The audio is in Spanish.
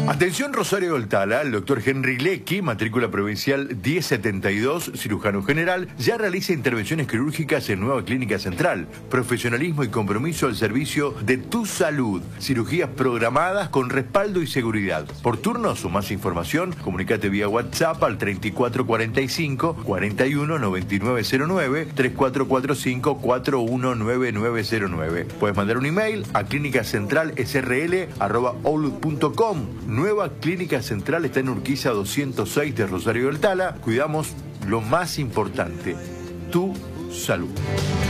Atención Rosario del Tala, el doctor Henry Leckie, matrícula provincial 1072, cirujano general, ya realiza intervenciones quirúrgicas en Nueva Clínica Central. Profesionalismo y compromiso al servicio de tu salud. Cirugías programadas con respaldo y seguridad. Por turnos o más información, comunícate vía WhatsApp al 3445 41 9909, 3445 419909. Puedes mandar un email a clinicacentralsrl@outlook.com. Nueva Clínica Central está en Urquiza 206 de Rosario del Tala. Cuidamos lo más importante, tu salud.